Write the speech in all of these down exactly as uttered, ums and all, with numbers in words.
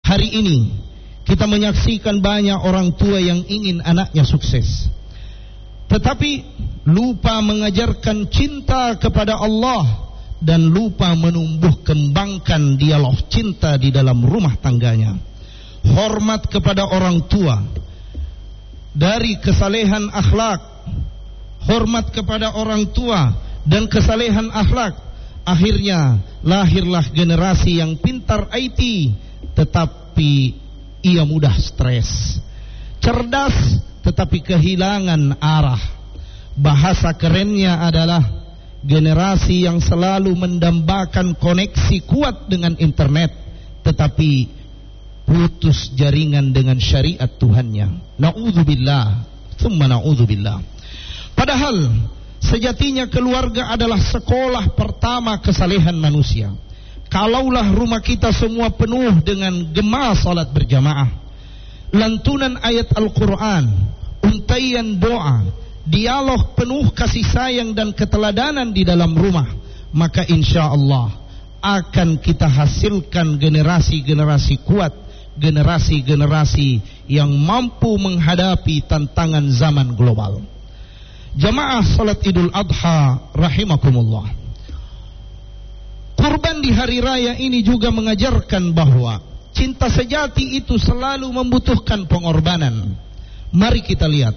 Hari ini kita menyaksikan banyak orang tua yang ingin anaknya sukses, tetapi lupa mengajarkan cinta kepada Allah dan lupa menumbuh kembangkan dialog cinta di dalam rumah tangganya. Hormat kepada orang tua dari kesalehan akhlak, hormat kepada orang tua dan kesalehan akhlak. Akhirnya lahirlah generasi yang pintar I T, tetapi ia mudah stres, cerdas tetapi kehilangan arah. Bahasa kerennya adalah generasi yang selalu mendambakan koneksi kuat dengan internet, tetapi putus jaringan dengan syariat Tuhannya. Na'udzubillah, tsumma na'udzubillah. Padahal sejatinya keluarga adalah sekolah pertama kesalehan manusia. Kalaulah rumah kita semua penuh dengan gema salat berjamaah, lantunan ayat Al-Quran, untaian doa, dialog penuh kasih sayang dan keteladanan di dalam rumah, maka insya Allah akan kita hasilkan generasi-generasi kuat, generasi-generasi yang mampu menghadapi tantangan zaman global. Jamaah salat Idul Adha rahimakumullah. Kurban di hari raya ini juga mengajarkan bahwa cinta sejati itu selalu membutuhkan pengorbanan. Mari kita lihat.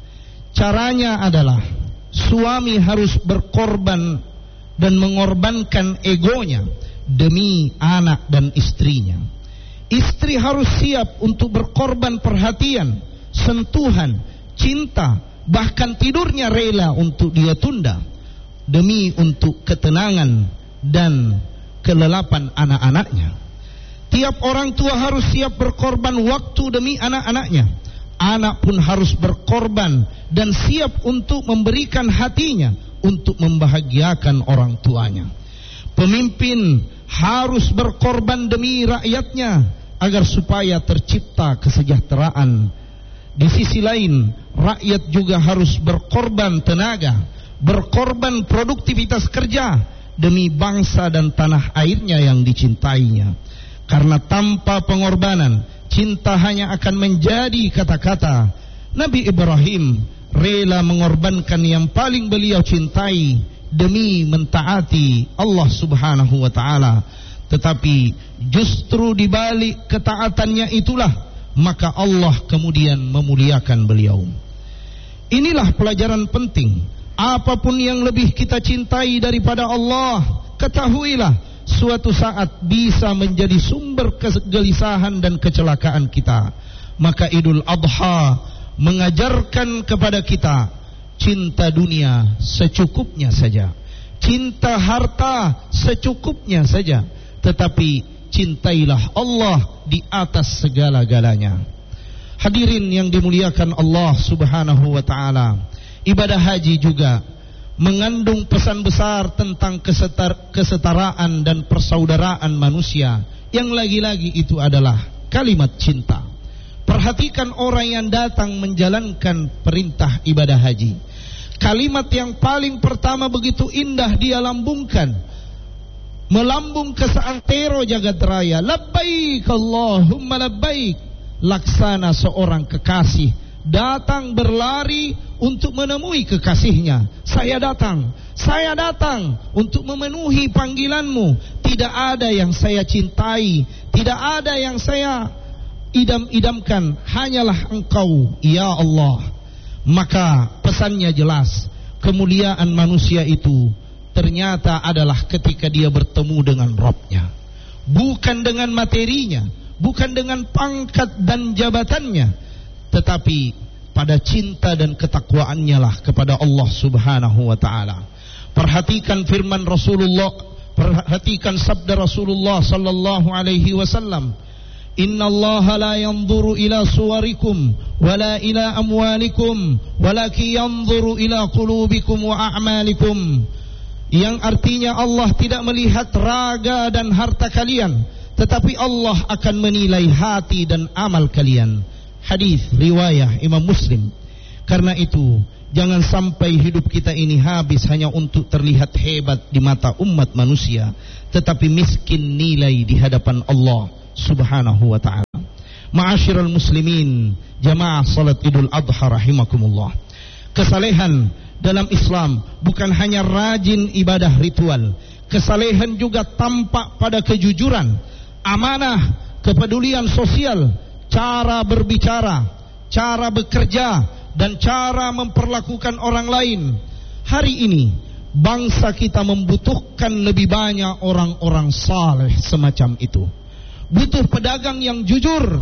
Caranya adalah suami harus berkorban dan mengorbankan egonya demi anak dan istrinya. Istri harus siap untuk berkorban perhatian, sentuhan, cinta, bahkan tidurnya rela untuk dia tunda demi untuk ketenangan dan kelelapan anak-anaknya. Tiap orang tua harus siap berkorban waktu demi anak-anaknya. Anak pun harus berkorban dan siap untuk memberikan hatinya untuk membahagiakan orang tuanya. Pemimpin harus berkorban demi rakyatnya agar supaya tercipta kesejahteraan. Di sisi lain, rakyat juga harus berkorban tenaga, berkorban produktivitas kerja demi bangsa dan tanah airnya yang dicintainya. Karena tanpa pengorbanan, cinta hanya akan menjadi kata-kata. Nabi Ibrahim rela mengorbankan yang paling beliau cintai demi mentaati Allah Subhanahu wa taala. Tetapi justru di balik ketaatannya itulah maka Allah kemudian memuliakan beliau. Inilah pelajaran penting. Apapun yang lebih kita cintai daripada Allah, ketahuilah suatu saat bisa menjadi sumber kegelisahan dan kecelakaan kita. Maka Idul Adha mengajarkan kepada kita cinta dunia secukupnya saja, cinta harta secukupnya saja, tetapi cintailah Allah di atas segala-galanya. Hadirin yang dimuliakan Allah Subhanahu wa taala, ibadah haji juga mengandung pesan besar tentang kesetar, kesetaraan dan persaudaraan manusia, yang lagi-lagi itu adalah kalimat cinta. Perhatikan orang yang datang menjalankan perintah ibadah haji. Kalimat yang paling pertama begitu indah dia lambungkan, melambung ke seantero jagat raya. Labbaik Allahumma labbaik. Laksana seorang kekasih datang berlari untuk menemui kekasihnya. Saya datang, saya datang untuk memenuhi panggilanmu. Tidak ada yang saya cintai, tidak ada yang saya idam-idamkan, hanyalah Engkau ya Allah. Maka pesannya jelas, kemuliaan manusia itu ternyata adalah ketika dia bertemu dengan Rabb-Nya, bukan dengan materinya, bukan dengan pangkat dan jabatannya, tetapi pada cinta dan ketakwaannya lah kepada Allah Subhanahu wa taala. Perhatikan firman Rasulullah, perhatikan sabda Rasulullah sallallahu alaihi wasallam, innallaha la yanzuru ila suwarikum wala ila amwalikum walakin yanzuru ila qulubikum wa a'malikum. Yang artinya Allah tidak melihat raga dan harta kalian, tetapi Allah akan menilai hati dan amal kalian. Hadis riwayah Imam Muslim. Karena itu jangan sampai hidup kita ini habis hanya untuk terlihat hebat di mata umat manusia, tetapi miskin nilai di hadapan Allah Subhanahu wa ta'ala. Ma'asyiral muslimin, jamaah salat Idul Adha rahimakumullah. Kesalehan dalam Islam bukan hanya rajin ibadah ritual. Kesalehan juga tampak pada kejujuran, amanah, kepedulian sosial, cara berbicara, cara bekerja, dan cara memperlakukan orang lain. Hari ini bangsa kita membutuhkan lebih banyak orang-orang saleh semacam itu. Butuh pedagang yang jujur,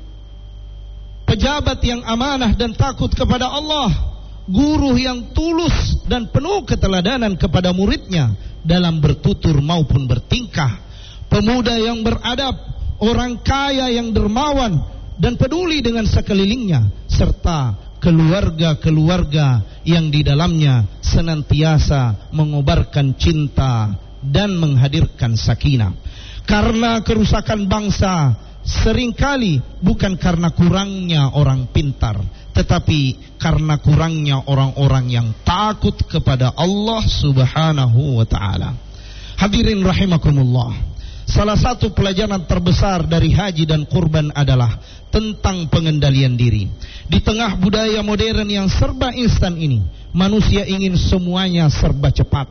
pejabat yang amanah dan takut kepada Allah, guru yang tulus dan penuh keteladanan kepada muridnya dalam bertutur maupun bertingkah, pemuda yang beradab, orang kaya yang dermawan dan peduli dengan sekelilingnya, serta keluarga-keluarga yang di dalamnya senantiasa mengobarkan cinta dan menghadirkan sakinah. Karena kerusakan bangsa seringkali bukan karena kurangnya orang pintar, tetapi karena kurangnya orang-orang yang takut kepada Allah Subhanahu wa ta'ala. Hadirin rahimakumullah, salah satu pelajaran terbesar dari haji dan kurban adalah tentang pengendalian diri. Di tengah budaya modern yang serba instan ini, manusia ingin semuanya serba cepat.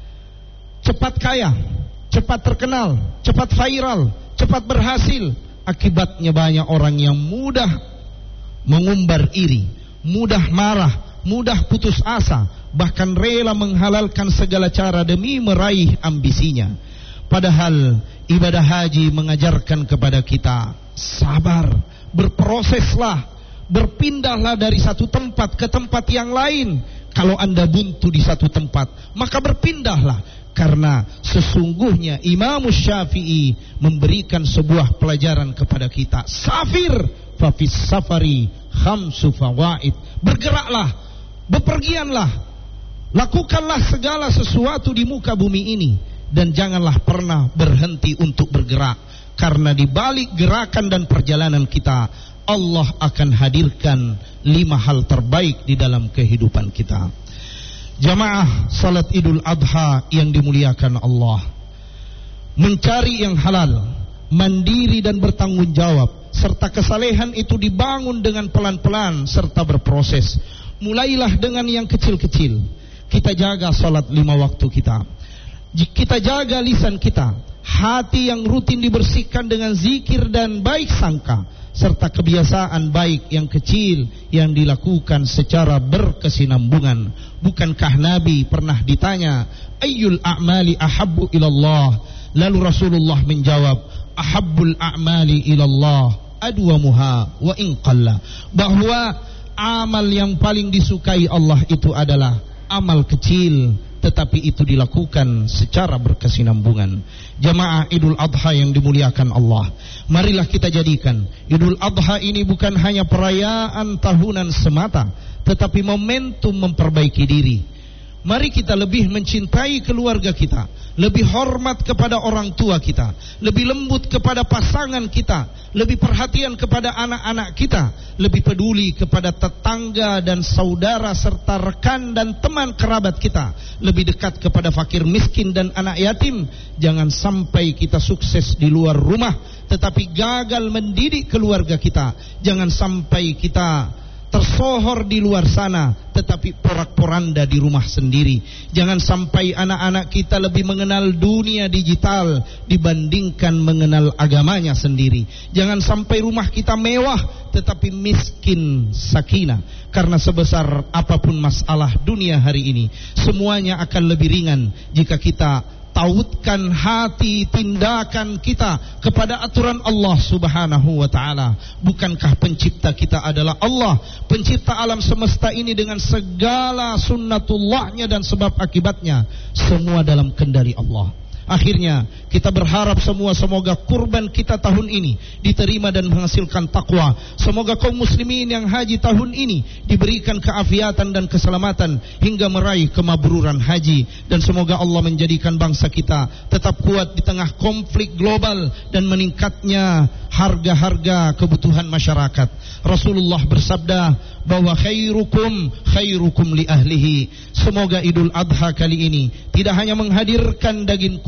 Cepat kaya, cepat terkenal, cepat viral, cepat berhasil. Akibatnya banyak orang yang mudah mengumbar iri, mudah marah, mudah putus asa, bahkan rela menghalalkan segala cara demi meraih ambisinya. Padahal ibadah haji mengajarkan kepada kita sabar, berproseslah, berpindahlah dari satu tempat ke tempat yang lain. Kalau Anda buntu di satu tempat, maka berpindahlah. Karena sesungguhnya Imam Syafi'i memberikan sebuah pelajaran kepada kita. Safir fa fis safari khamsu fawaid. Bergeraklah, bepergianlah, lakukanlah segala sesuatu di muka bumi ini, dan janganlah pernah berhenti untuk bergerak. Karena di balik gerakan dan perjalanan kita, Allah akan hadirkan lima hal terbaik di dalam kehidupan kita. Jamaah salat Idul Adha yang dimuliakan Allah, mencari yang halal, mandiri dan bertanggung jawab, serta kesalehan itu dibangun dengan pelan-pelan serta berproses. Mulailah dengan yang kecil-kecil. Kita jaga salat lima waktu kita, kita jaga lisan kita, hati yang rutin dibersihkan dengan zikir dan baik sangka, serta kebiasaan baik yang kecil yang dilakukan secara berkesinambungan. Bukankah Nabi pernah ditanya, ayyul a'mali ahabbu ilallah? Lalu Rasulullah menjawab, ahabbul a'mali ilallah adwamuha wa in qalla. Bahwa amal yang paling disukai Allah itu adalah amal kecil, tetapi itu dilakukan secara berkesinambungan. Jamaah Idul Adha yang dimuliakan Allah, marilah kita jadikan Idul Adha ini bukan hanya perayaan tahunan semata, tetapi momentum memperbaiki diri. Mari kita lebih mencintai keluarga kita, lebih hormat kepada orang tua kita, lebih lembut kepada pasangan kita, lebih perhatian kepada anak-anak kita, lebih peduli kepada tetangga dan saudara serta rekan dan teman kerabat kita, lebih dekat kepada fakir miskin dan anak yatim. Jangan sampai kita sukses di luar rumah tetapi gagal mendidik keluarga kita. Jangan sampai kita tersohor di luar sana tetapi porak-poranda di rumah sendiri. Jangan sampai anak-anak kita lebih mengenal dunia digital dibandingkan mengenal agamanya sendiri. Jangan sampai rumah kita mewah tetapi miskin sakinah. Karena sebesar apapun masalah dunia hari ini, semuanya akan lebih ringan jika kita tautkan hati tindakan kita kepada aturan Allah Subhanahu wa ta'ala. Bukankah pencipta kita adalah Allah, pencipta alam semesta ini dengan segala sunnatullahnya dan sebab akibatnya, semua dalam kendali Allah. Akhirnya kita berharap semua semoga kurban kita tahun ini diterima dan menghasilkan takwa. Semoga kaum muslimin yang haji tahun ini diberikan keafiatan dan keselamatan hingga meraih kemabruran haji. Dan semoga Allah menjadikan bangsa kita tetap kuat di tengah konflik global dan meningkatnya harga-harga kebutuhan masyarakat. Rasulullah bersabda bahwa khairukum khairukum li ahlihi. Semoga Idul Adha kali ini tidak hanya menghadirkan daging kurban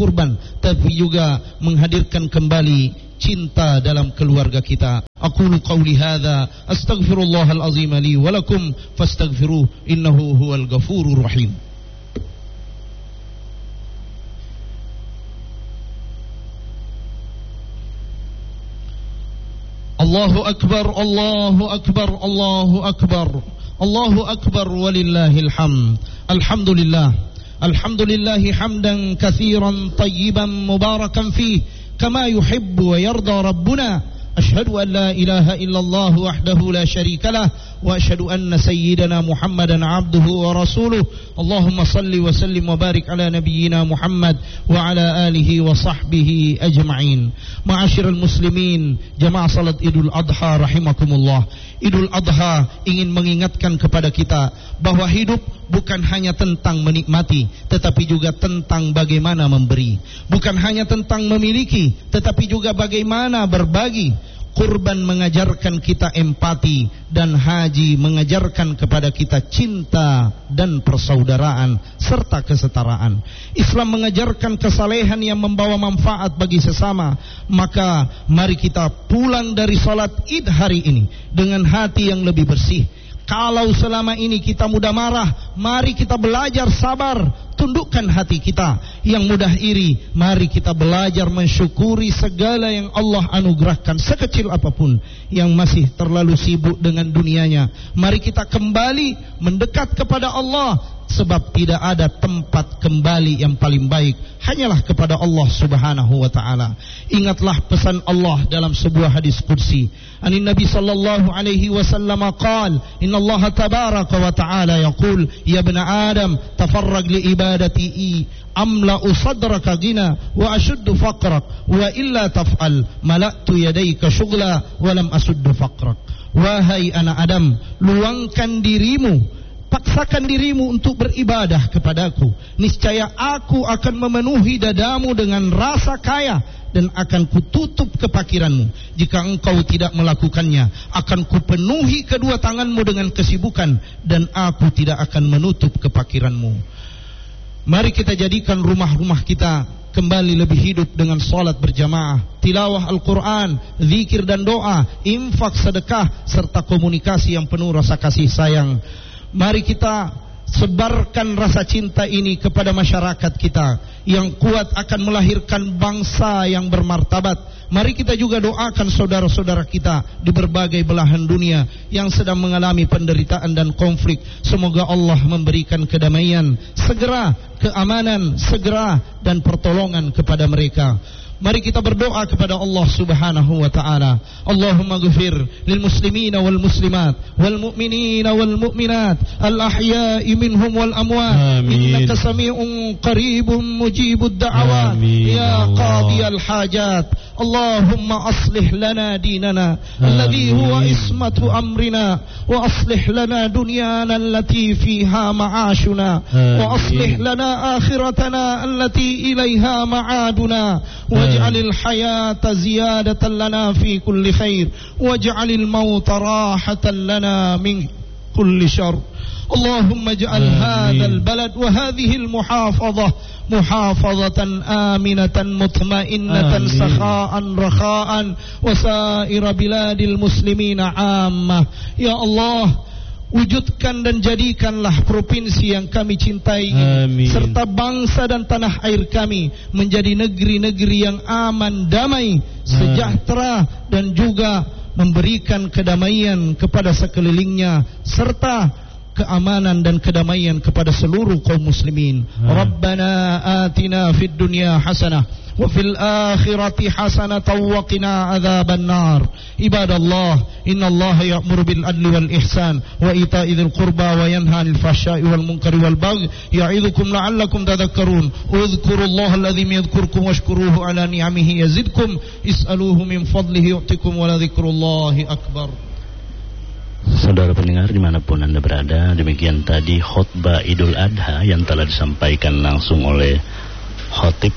kurban, tapi juga menghadirkan kembali cinta dalam keluarga kita. Aqulu qawli hadza astaghfirullahal azim li wa lakum fastaghfiruh innahu huwal ghafurur rahim. Allahu akbar, Allahu akbar, Allahu akbar, Allahu akbar walillahil hamd. Alhamdulillah, alhamdulillahi hamdan katsiran tayyiban mubarakan fih kama yuhibbu wa yarda rabbuna. Ashhadu an la ilaha illallah wahdahu la syarika lah wa ashhadu anna sayyidana Muhammadan abduhu wa rasuluh. Allahumma salli wa sallim wa barik ala nabiyyina Muhammad wa ala alihi wa sahbihi ajma'in. Ma'asyiral muslimin, jamaah salat Idul Adha rahimakumullah. Idul Adha ingin mengingatkan kepada kita bahwa hidup bukan hanya tentang menikmati, tetapi juga tentang bagaimana memberi. Bukan hanya tentang memiliki, tetapi juga bagaimana berbagi. Kurban mengajarkan kita empati, dan haji mengajarkan kepada kita cinta dan persaudaraan serta kesetaraan. Islam mengajarkan kesalehan yang membawa manfaat bagi sesama. Maka mari kita pulang dari salat Id hari ini dengan hati yang lebih bersih. Kalau selama ini kita mudah marah, mari kita belajar sabar, tundukkan hati kita. Yang mudah iri, mari kita belajar mensyukuri segala yang Allah anugerahkan, sekecil apapun. Yang masih terlalu sibuk dengan dunianya, mari kita kembali mendekat kepada Allah, sebab tidak ada tempat kembali yang paling baik hanyalah kepada Allah Subhanahu wa taala. Ingatlah pesan Allah dalam sebuah hadis qudsi. Anin Nabi sallallahu alaihi wasallam qaal, innallaha tabaraka wa taala yaqul, ya ibna Adam, tafarrag li ibadati amla'u sadraka ghina wa ashuddu faqrak wa illa taf'al mala'tu yadayka syughla wa lam asuddu faqrak. Wahai anak Adam, luangkan dirimu, paksakan dirimu untuk beribadah kepadaku. Niscaya aku akan memenuhi dadamu dengan rasa kaya, dan akan kututup kepakiranmu. Jika engkau tidak melakukannya, akan kupenuhi kedua tanganmu dengan kesibukan, dan aku tidak akan menutup kepakiranmu. Mari kita jadikan rumah-rumah kita kembali lebih hidup dengan salat berjamaah, tilawah Al-Quran, zikir dan doa, infak, sedekah, serta komunikasi yang penuh rasa kasih sayang. Mari kita sebarkan rasa cinta ini kepada masyarakat kita. Yang kuat akan melahirkan bangsa yang bermartabat. Mari kita juga doakan saudara-saudara kita di berbagai belahan dunia yang sedang mengalami penderitaan dan konflik. Semoga Allah memberikan kedamaian segera, keamanan segera, dan pertolongan kepada mereka. Mari kita berdoa kepada Allah Subhanahu wa taala. Allahumma ghfir lil muslimina wal muslimat wal mu'minina wal mu'minat al ahya'i minhum wal amwat. Innaka sami'un qaribun mujibud da'awat ya qadiyal hajat. Allahumma aslih lana dinana alladhi huwa ismatu amrina, wa aslih lana dunyana allati fiha ma'ashuna, wa aslih lana akhiratana allati ilaiha ma'aduna. واجعل الحياة زيادة لنا في كل خير واجعل الموت راحة لنا من كل شر. اللهم اجعل هذا البلد وهذه المحافظة محافظة آمنة مطمئنة سخاء رخاء وسائر بلاد المسلمين عامة. Ya Allah, wujudkan dan jadikanlah provinsi yang kami cintai ini, serta bangsa dan tanah air kami menjadi negeri-negeri yang aman, damai, sejahtera, dan juga memberikan kedamaian kepada sekelilingnya, serta keamanan dan kedamaian kepada seluruh kaum muslimin. Rabbana atina fid dunya hasanah wa fil akhirati hasanatan wa qina adzaban nar. Ibadallah, innallaha ya'muru bil adli wal ihsan wa ita'i dzil qurba wa yanha 'anil fahsya'i wal munkari wal baghi ya'idzukum la'allakum tadhakkarun. Udhkurullaha alladzi yadhkurukum washkuruhu 'ala ni'amihi yazidkum, is'aluhu min fadlihi yu'tikum wa la dzikrullahi akbar. Saudara pendengar dimanapun Anda berada, demikian tadi khutbah Idul Adha yang telah disampaikan langsung oleh Khotib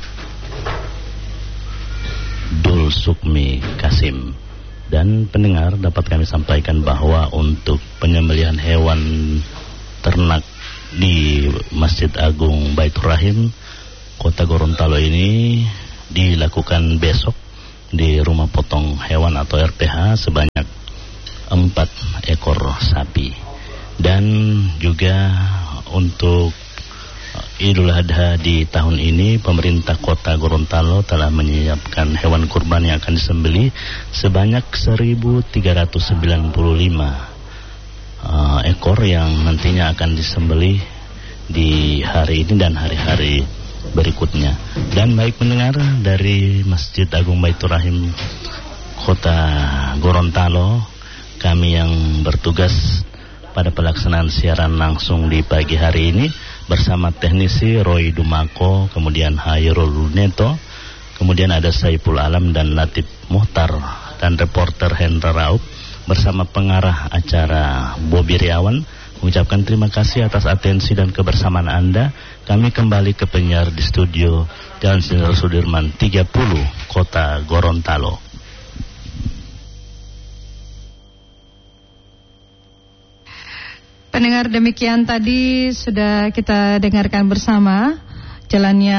Dul Sukmi Kasim. Dan pendengar, dapat kami sampaikan bahwa untuk penyembelihan hewan ternak di Masjid Agung Baitur Rahim Kota Gorontalo ini dilakukan besok di rumah potong hewan atau R P H sebanyak empat ekor sapi. Dan juga untuk Idul Adha di tahun ini pemerintah Kota Gorontalo telah menyiapkan hewan kurban yang akan disembelih sebanyak seribu tiga ratus sembilan puluh lima uh, ekor yang nantinya akan disembelih di hari ini dan hari-hari berikutnya. Dan baik pendengar dari Masjid Agung Baitur Rahim Kota Gorontalo, kami yang bertugas pada pelaksanaan siaran langsung di pagi hari ini bersama teknisi Roy Dumako, kemudian Hairul Luneto, kemudian ada Saiful Alam dan Latif Muhtar, dan reporter Hendra Raup bersama pengarah acara Bobi Riawan mengucapkan terima kasih atas atensi dan kebersamaan Anda. Kami kembali ke penyiar di studio Jalan Jenderal Sudirman tiga puluh, Kota Gorontalo. Pendengar, demikian tadi sudah kita dengarkan bersama jalannya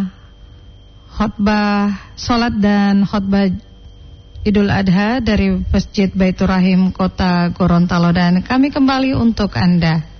khotbah salat dan khotbah Idul Adha dari Masjid Baitur Rahim Kota Gorontalo, dan kami kembali untuk Anda.